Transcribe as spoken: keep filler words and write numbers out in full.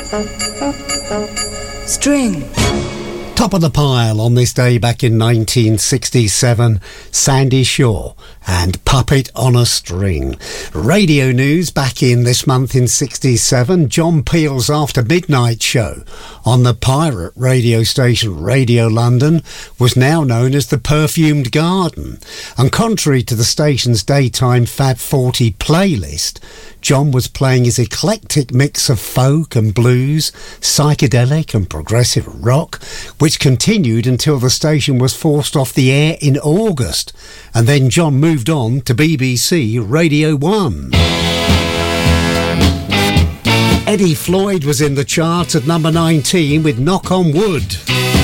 String. Top of the pile on this day back in nineteen sixty-seven, Sandy Shaw and Puppet on a String. Radio news back in this month in sixty-seven, John Peel's After Midnight show on the pirate radio station Radio London was now known as the Perfumed Garden. And contrary to the station's daytime Fab forty playlist, John was playing his eclectic mix of folk and blues, psychedelic and progressive rock, which continued until the station was forced off the air in August. And then John moved on to B B C Radio one. Eddie Floyd was in the charts at number nineteen with Knock on Wood.